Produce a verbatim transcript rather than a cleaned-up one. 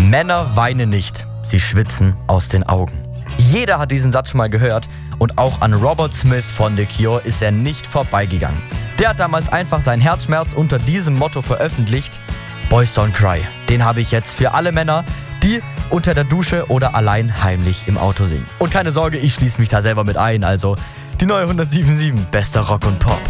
Männer weinen nicht, sie schwitzen aus den Augen. Jeder hat diesen Satz schon mal gehört und auch an Robert Smith von The Cure ist er nicht vorbeigegangen. Der hat damals einfach seinen Herzschmerz unter diesem Motto veröffentlicht: Boys Don't Cry. Den habe ich jetzt für alle Männer, die unter der Dusche oder allein heimlich im Auto singen. Und keine Sorge, ich schließe mich da selber mit ein, also die neue hundertsieben Komma sieben, bester Rock und Pop.